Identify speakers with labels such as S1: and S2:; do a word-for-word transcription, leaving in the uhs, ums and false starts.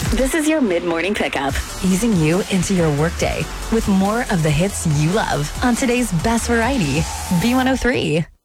S1: This is your mid-morning pickup,
S2: easing you into your workday with more of the hits you love on today's best variety, B one oh three.